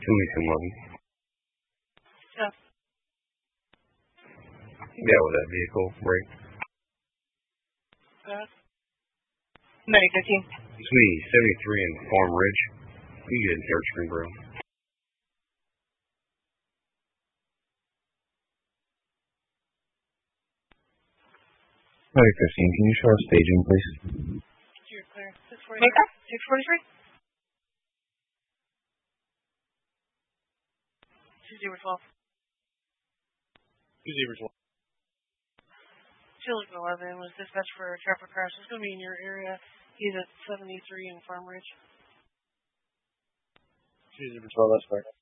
11. Yeah. Yeah, with that vehicle break. Medic 15. It's me, 73 in Farm Ridge. You get in Third Spring Grill. Medic 15, can you show us staging, please? You're clear. 643? 2-0-12. 2-0-12. Chillick 11 was dispatched for a traffic crash. It's going to be in your area. He's at 73 in Farm Ridge. 2-0-12, that's correct.